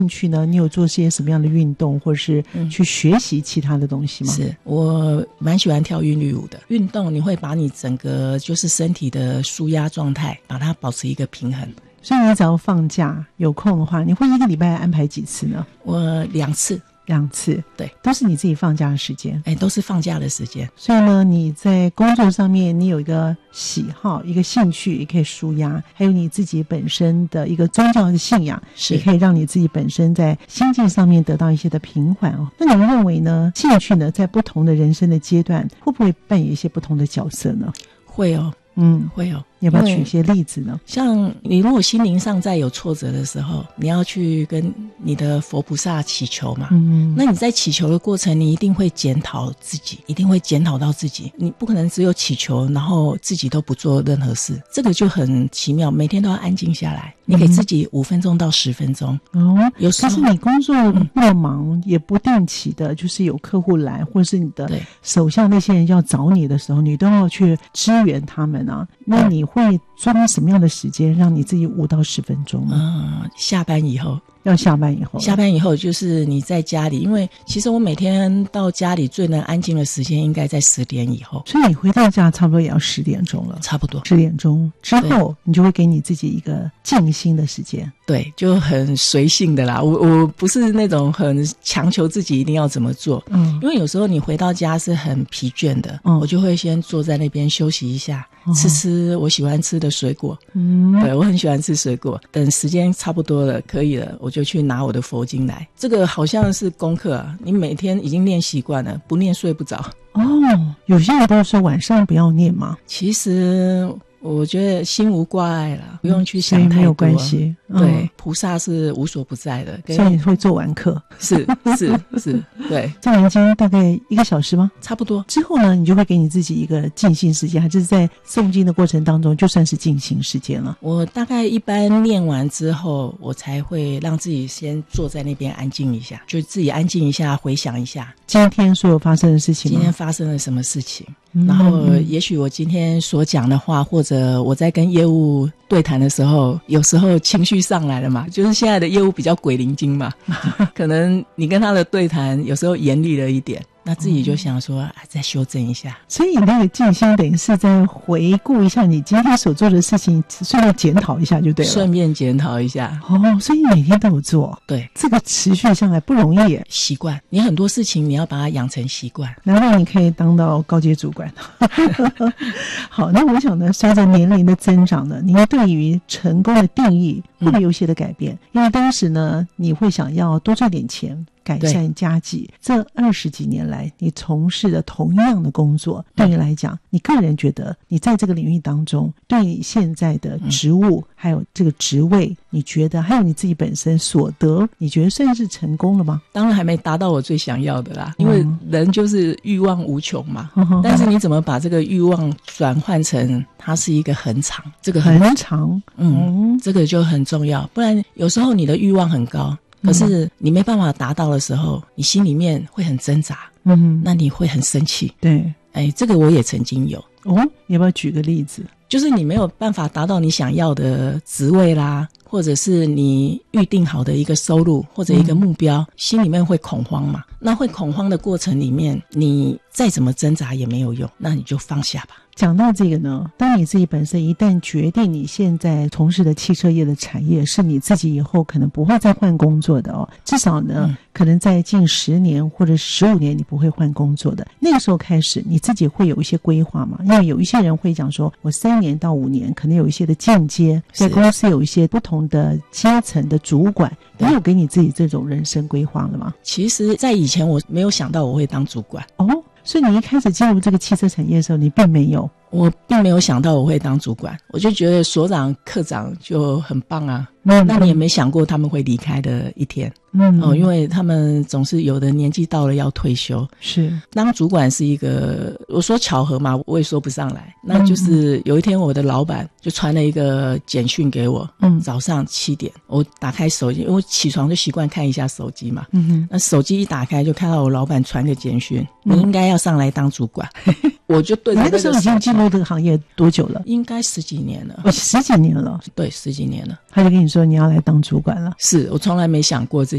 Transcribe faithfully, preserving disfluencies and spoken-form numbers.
兴趣呢？你有做些什么样的运动，或者是去学习其他的东西吗？ 嗯、是我蛮喜欢跳韵律舞的。运动你会把你整个就是身体的舒压状态把它保持一个平衡。 所以你只要放假有空的话，你会一个礼拜安排几次呢？ 我两次。 两次， 对， 都是你自己放假的时间。 哎，都是放假的时间。 所以呢，你在工作上面你有一个喜好，一个兴趣，也可以抒压，还有你自己本身的一个宗教的信仰，也可以让你自己本身在心境上面得到一些的平缓哦。那你们认为呢，兴趣呢，在不同的人生的阶段，会不会扮演一些不同的角色呢？ 会哦。 嗯， 会有。 你要不要举一些例子呢？ 像你如果心灵上在有挫折的时候，你要去跟你的佛菩萨祈求嘛。嗯，那你在祈求的过程，你一定会检讨自己，一定会检讨到自己。你不可能只有祈求，然后自己都不做任何事，这个就很奇妙。每天都要安静下来，你给自己五分钟到十分钟。哦，有时候可是你工作那么忙，嗯、也不定期的，就是有客户来，或者是你的手下那些人要找你的时候，你都要去支援他们啊。那你会抓什么样的时间让你自己五到十分钟呢？嗯，下班以后。要下班以后，下班以后就是你在家里，因为其实我每天到家里最能安静的时间应该在十点以后，所以你回到家差不多也要十点钟了，差不多十点钟之后，你就会给你自己一个静心的时间。对，就很随性的啦，我我不是那种很强求自己一定要怎么做，嗯，因为有时候你回到家是很疲倦的，嗯，我就会先坐在那边休息一下，哦、吃吃我喜欢吃的水果，嗯，对，我很喜欢吃水果，等时间差不多了，可以了，我就去拿我的佛经来。这个好像是功课啊，你每天已经练习惯了，不念睡不着。哦，有些人都说晚上不要念嘛，其实我觉得心无挂碍啦，不用去想太多，没有关系。对、嗯，菩萨是无所不在的，所以你会做完课，是是是，对。做完经大概一个小时吗？差不多。之后呢，你就会给你自己一个静心时间，还是在诵经的过程当中，就算是静心时间了。我大概一般念完之后，我才会让自己先坐在那边安静一下，就自己安静一下，回想一下今天所有发生的事情，今天发生了什么事情。然后也许我今天所讲的话，或者我在跟业务对谈的时候，有时候情绪上来了嘛，就是现在的业务比较鬼灵精嘛，可能你跟他的对谈有时候严厉了一点，那自己就想说、啊、再修正一下。所以你那个静心等于是在回顾一下你今天所做的事情，顺便检讨一下就对了，顺便检讨一下。哦，所以你每天都有做。对，这个持续下来不容易耶，习惯，你很多事情你要把它养成习惯，难怪你可以当到高阶主管。好，那我想呢，随着年龄的增长呢，您对于成功的定义会不会有些的改变、嗯、因为当时呢你会想要多赚点钱，改善家计，这二十几年来你从事的同样的工作，对你来讲、嗯、你个人觉得你在这个领域当中，对你现在的职务、嗯、还有这个职位，你觉得还有你自己本身所得，你觉得算是成功了吗？当然还没达到我最想要的啦、嗯、因为人就是欲望无穷嘛、嗯、但是你怎么把这个欲望转换成它是一个恒常，这个恒常 嗯, 嗯，这个就很重要，不然有时候你的欲望很高，可是你没办法达到的时候，你心里面会很挣扎，嗯，那你会很生气。对，哎，这个我也曾经有。哦，你要不要举个例子？就是你没有办法达到你想要的职位啦，或者是你预定好的一个收入或者一个目标、嗯、心里面会恐慌嘛，那会恐慌的过程里面，你再怎么挣扎也没有用，那你就放下吧。讲到这个呢，当你自己本身一旦决定你现在从事的汽车业的产业是你自己以后可能不会再换工作的哦，至少呢、嗯、可能在近十年或者十五年你不会换工作的，那个时候开始你自己会有一些规划嘛？因为有一些人会讲说我三年到五年可能有一些的进阶，在公司有一些不同的阶层的主管，你有给你自己这种人生规划了吗？其实在以前我没有想到我会当主管哦，所以你一开始进入这个汽车产业的时候你并没有？我并没有想到我会当主管，我就觉得所长科长就很棒啊，嗯，那你也没想过他们会离开的一天，嗯，哦，因为他们总是有的年纪到了要退休，是当主管是一个，我说巧合嘛，我也说不上来，那就是有一天我的老板就传了一个简讯给我，嗯，早上七点，我打开手机，因为我起床就习惯看一下手机嘛，嗯哼，那手机一打开就看到我老板传个简讯，嗯，你应该要上来当主管。 我就对着那个时候已经进入这个行业多久了？ 应该十几年了。 哦，十几年了。 对，十几年了。 他就跟你说你要来当主管了。 是我从来没想过这